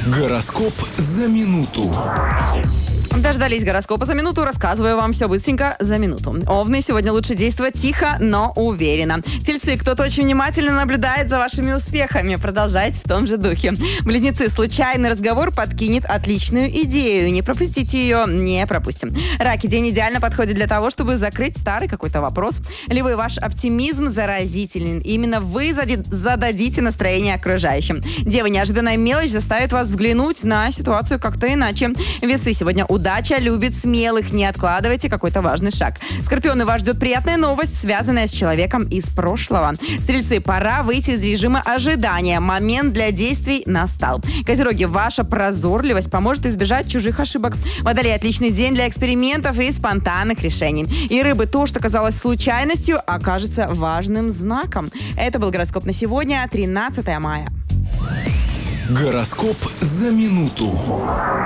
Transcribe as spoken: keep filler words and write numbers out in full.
Гороскоп за минуту. Дождались гороскопа за минуту, рассказываю вам все быстренько за минуту. Овны, сегодня лучше действовать тихо, но уверенно. Тельцы, кто-то очень внимательно наблюдает за вашими успехами. Продолжайте в том же духе. Близнецы, случайный разговор подкинет отличную идею. Не пропустите ее, не пропустим. Раки, день идеально подходит для того, чтобы закрыть старый какой-то вопрос. Львы, ваш оптимизм заразителен. Именно вы зади- зададите настроение окружающим. Девы, неожиданная мелочь заставит вас взглянуть на ситуацию как-то иначе. Весы, сегодня удача любит смелых, не откладывайте какой-то важный шаг. Скорпионы, вас ждет приятная новость, связанная с человеком из прошлого. Стрельцы, пора выйти из режима ожидания. Момент для действий настал. Козероги, ваша прозорливость поможет избежать чужих ошибок. Водолей, отличный день для экспериментов и спонтанных решений. И рыбы, то, что казалось случайностью, окажется важным знаком. Это был гороскоп на сегодня, тринадцатое мая. Гороскоп за минуту.